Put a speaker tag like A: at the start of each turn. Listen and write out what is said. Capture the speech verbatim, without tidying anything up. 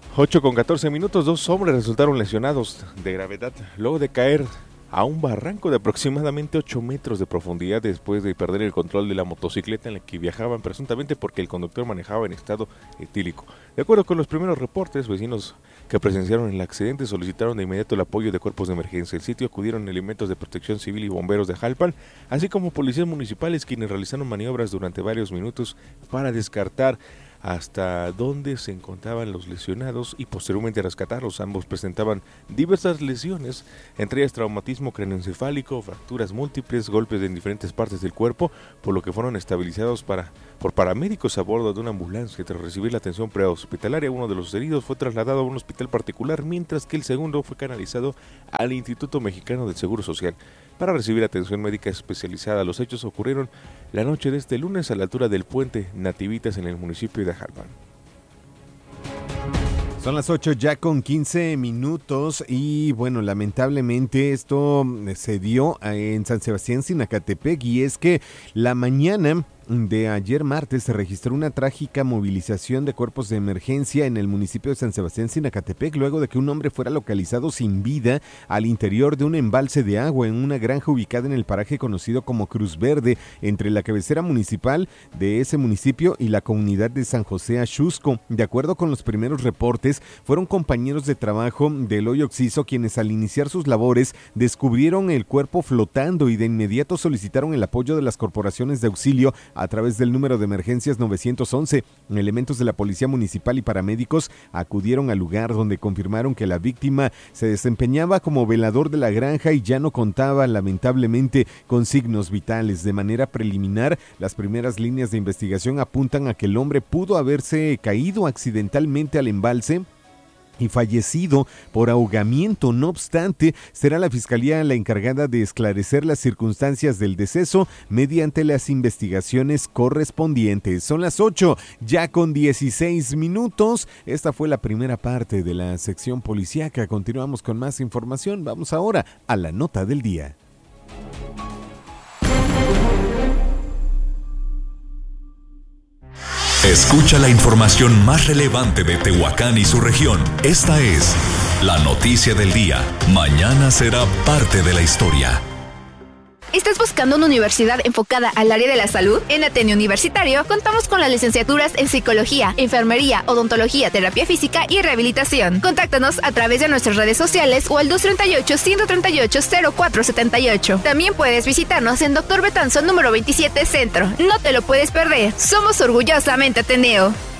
A: ocho con catorce minutos, dos hombres resultaron lesionados de gravedad luego de caer a un barranco de aproximadamente ocho metros de profundidad después de perder el control de la motocicleta en la que viajaban, presuntamente porque el conductor manejaba en estado etílico. De acuerdo con los primeros reportes, vecinos que presenciaron el accidente solicitaron de inmediato el apoyo de cuerpos de emergencia. El sitio acudieron elementos de protección civil y bomberos de Jalpan, así como policías municipales, quienes realizaron maniobras durante varios minutos para descartar hasta dónde se encontraban los lesionados y posteriormente rescatarlos. Ambos presentaban diversas lesiones, entre ellas traumatismo craneoencefálico, fracturas múltiples, golpes en diferentes partes del cuerpo, por lo que fueron estabilizados para, por paramédicos a bordo de una ambulancia. Tras recibir la atención prehospitalaria, uno de los heridos fue trasladado a un hospital particular, mientras que el segundo fue canalizado al Instituto Mexicano del Seguro Social para recibir atención médica especializada. Los hechos ocurrieron la noche de este lunes a la altura del puente Nativitas en el municipio de Jalpan.
B: Son las ocho ya con quince minutos y bueno, lamentablemente esto se dio en San Sebastián, Sinacatepec, y es que la mañana de ayer martes se registró una trágica movilización de cuerpos de emergencia en el municipio de San Sebastián, Sinacatepec, luego de que un hombre fuera localizado sin vida al interior de un embalse de agua en una granja ubicada en el paraje conocido como Cruz Verde, entre la cabecera municipal de ese municipio y la comunidad de San José Axusco. De acuerdo con los primeros reportes, fueron compañeros de trabajo del Hoyo Oxiso quienes al iniciar sus labores descubrieron el cuerpo flotando y de inmediato solicitaron el apoyo de las corporaciones de auxilio a través del número de emergencias nueve once. Elementos de la policía municipal y paramédicos acudieron al lugar, donde confirmaron que la víctima se desempeñaba como velador de la granja y ya no contaba lamentablemente con signos vitales. De manera preliminar, las primeras líneas de investigación apuntan a que el hombre pudo haberse caído accidentalmente al embalse y fallecido por ahogamiento. No obstante, será la Fiscalía la encargada de esclarecer las circunstancias del deceso mediante las investigaciones correspondientes. Son las ocho, ya con dieciséis minutos. Esta fue la primera parte de la sección policíaca. Continuamos con más información. Vamos ahora a la nota del día.
C: Escucha la información más relevante de Tehuacán y su región. Esta es la noticia del día. Mañana será parte de la historia.
D: ¿Estás buscando una universidad enfocada al área de la salud? En Ateneo Universitario contamos con las licenciaturas en Psicología, Enfermería, Odontología, Terapia Física y Rehabilitación. Contáctanos a través de nuestras redes sociales o al dos tres ocho, uno tres ocho, cero cuatro siete ocho. También puedes visitarnos en Doctor Betanzón número veintisiete Centro. No te lo puedes perder. Somos orgullosamente Ateneo.